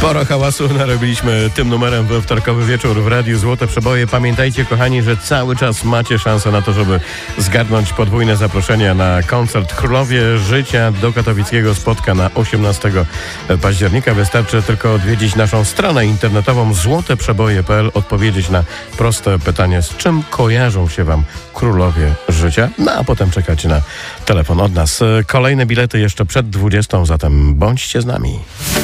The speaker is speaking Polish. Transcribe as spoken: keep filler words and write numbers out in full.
Sporo hałasu narobiliśmy tym numerem we wtorkowy wieczór w Radiu Złote Przeboje. Pamiętajcie, kochani, że cały czas macie szansę na to, żeby zgarnąć podwójne zaproszenie na koncert Królowie Życia do katowickiego spotka na osiemnastego października. Wystarczy tylko odwiedzić naszą stronę internetową złote przeboje kropka p l, odpowiedzieć na proste pytanie, z czym kojarzą się wam Królowie Życia, no a potem czekać na telefon od nas. Kolejne bilety jeszcze przed dwudziestą, zatem bądźcie z nami.